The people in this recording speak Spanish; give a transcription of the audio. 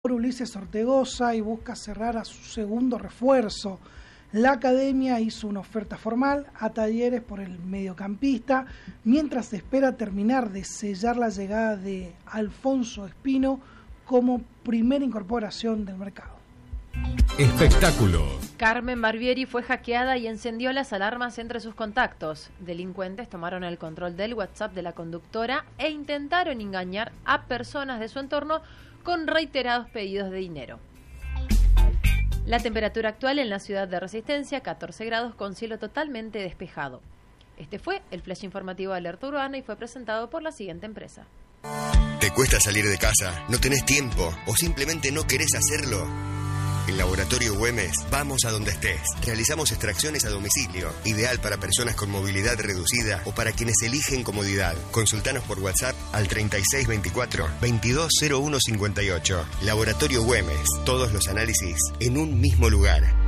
Ulises Ortegoza y busca cerrar a su segundo refuerzo. La academia hizo una oferta formal a Talleres por el mediocampista, mientras se espera terminar de sellar la llegada de Alfonso Espino como primera incorporación del mercado. Espectáculo. Carmen Barbieri fue hackeada y encendió las alarmas entre sus contactos. Delincuentes tomaron el control del WhatsApp de la conductora e intentaron engañar a personas de su entorno con reiterados pedidos de dinero. La temperatura actual en la ciudad de Resistencia, 14 grados con cielo totalmente despejado. Este fue el flash informativo de Alerta Urbana y fue presentado por la siguiente empresa. ¿Te cuesta salir de casa? ¿No tenés tiempo? ¿O simplemente no querés hacerlo? En Laboratorio Güemes, vamos a donde estés. Realizamos extracciones a domicilio, ideal para personas con movilidad reducida o para quienes eligen comodidad. Consultanos por WhatsApp al 3624-220158. Laboratorio Güemes, todos los análisis en un mismo lugar.